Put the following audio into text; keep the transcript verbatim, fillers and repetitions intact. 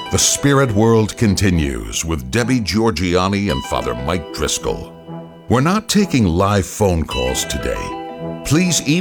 The Spirit World continues with Debbie Georgianni and Father Mike Driscoll. We're not taking live phone calls today. Please email